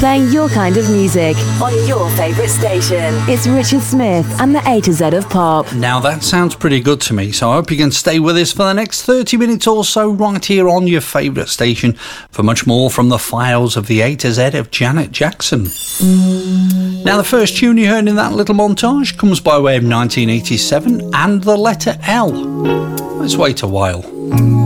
Playing your kind of music on your favourite station. It's Richard Smith and the A to Z of Pop. Now that sounds pretty good to me, so I hope you can stay with us for the next 30 minutes or so right here on your favourite station for much more from the files of the A to Z of Janet Jackson. Now the first tune you heard in that little montage comes by way of 1987 and the letter L. Let's wait a while.